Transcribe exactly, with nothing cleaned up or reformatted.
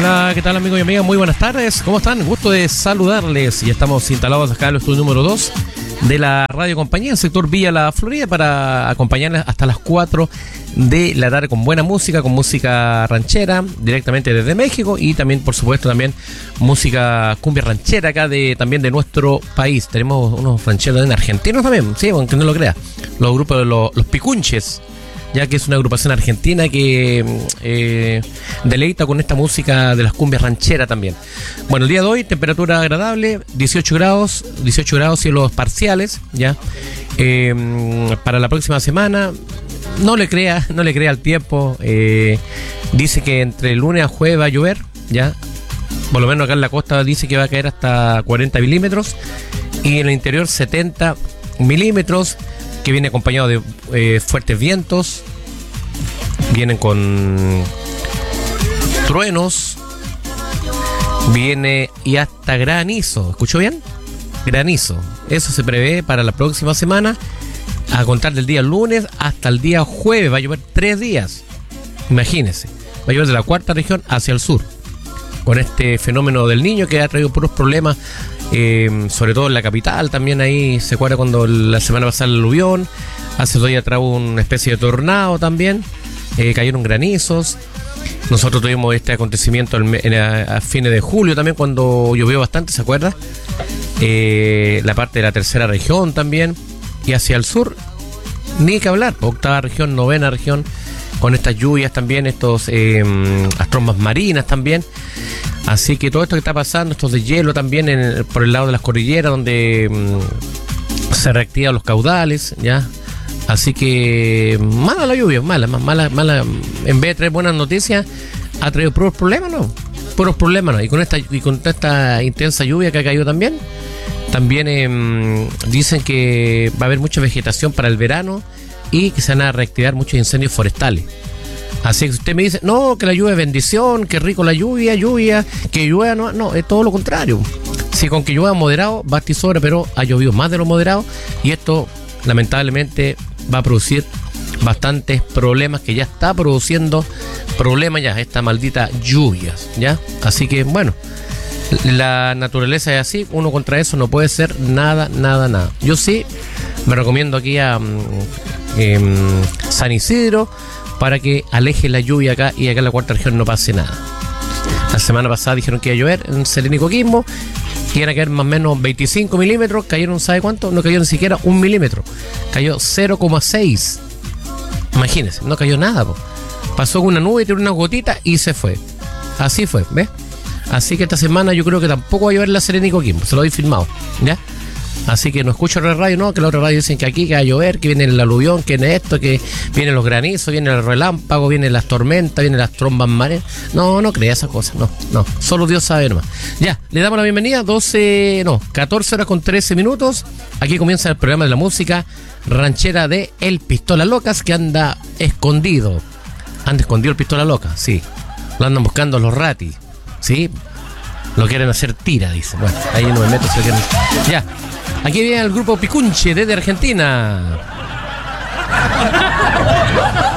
Hola, ¿qué tal amigos y amigas? Muy buenas tardes, ¿cómo están? Gusto de saludarles. Ya estamos instalados acá en el estudio número dos de la Radio Compañía, en el sector Villa La Florida, para acompañarles hasta las cuatro de la tarde con buena música, con música ranchera, directamente desde México, y también, por supuesto, también música cumbia ranchera acá de también de nuestro país. Tenemos unos rancheros en argentinos también, sí, aunque no lo crea, los grupos de los, los Picunches, ya que es una agrupación argentina que eh, deleita con esta música de las cumbias rancheras también. Bueno, el día de hoy, temperatura agradable, dieciocho grados, dieciocho grados, cielos parciales, ya. Eh, para la próxima semana, no le crea, no le crea al tiempo. Eh, dice que entre el lunes a jueves va a llover, ya. Por lo menos acá en la costa dice que va a caer hasta cuarenta milímetros y en el interior setenta milímetros. Que viene acompañado de eh, fuertes vientos, vienen con truenos, viene y hasta granizo. ¿Escuchó bien? Granizo. Eso se prevé para la próxima semana, a contar del día lunes hasta el día jueves. Va a llover tres días. Imagínense. Va a llover de la cuarta región hacia el sur, con este fenómeno del Niño que ha traído puros problemas. Eh, sobre todo en la capital, también ahí se acuerda cuando la semana pasada el aluvión, hace dos días trajo una especie de tornado también, eh, cayeron granizos. Nosotros tuvimos este acontecimiento en, en, a, a fines de julio también, cuando llovió bastante, ¿se acuerda? Eh, la parte de la tercera región también, y hacia el sur, ni que hablar, octava región, novena región, con estas lluvias también, estos eh, las trombas marinas también. Así que todo esto que está pasando, estos de hielo también en, por el lado de las cordilleras, donde mmm, se reactivan los caudales, ya. Así que mala la lluvia, mala, mala, mala. En vez de traer buenas noticias, ha traído puros problemas, ¿no? Puros problemas, ¿no? Y con esta y con esta intensa lluvia que ha caído también, también eh, dicen que va a haber mucha vegetación para el verano y que se van a reactivar muchos incendios forestales. Así que si usted me dice, no, que la lluvia es bendición, que rico la lluvia, lluvia, que llueva, no, no, es todo lo contrario. Si con que llueva moderado, basta y sobra, pero ha llovido más de lo moderado, y esto lamentablemente va a producir bastantes problemas, que ya está produciendo problemas ya, esta maldita lluvia, ¿ya? Así que, bueno, la naturaleza es así, uno contra eso no puede ser nada, nada, nada. Yo sí me recomiendo aquí a eh, San Isidro, para que aleje la lluvia acá y acá en la cuarta región no pase nada. La semana pasada dijeron que iba a llover en Serena y Coquimbo, que iban a caer más o menos veinticinco milímetros, cayeron, ¿sabe cuánto? No cayó ni siquiera un milímetro, cayó cero coma seis. Imagínense, no cayó nada, po. Pasó con una nube, tiró una gotita y se fue. Así fue, ¿ves? Así que esta semana yo creo que tampoco va a llover en la Serena y Coquimbo, se lo doy firmado, ¿ya? Así que no escucho la radio, no, que la otra radio dicen que aquí que va a llover, que viene el aluvión, que viene esto, que vienen los granizos, viene el relámpago, vienen las tormentas, vienen las trombas marinas. No, no crea esas cosas, no, no, solo Dios sabe nomás. Ya, le damos la bienvenida, doce, no, catorce horas con trece minutos. Aquí comienza el programa de la música ranchera de El Pistola Locas, que anda escondido. Anda escondido el Pistola Loca, sí. Lo andan buscando los ratis, sí. Lo quieren hacer tira, dice. Bueno, ahí no me meto, se lo quieren. Ya. Aquí viene el grupo Picunche desde Argentina.